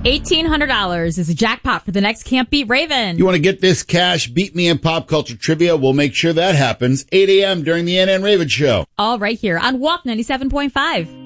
$1,800 is a jackpot for the next Can't Beat Raven. You want to get this cash? Beat me in pop culture trivia. We'll make sure that happens 8 a.m. during the NN Raven Show. All right here on Walk 97.5.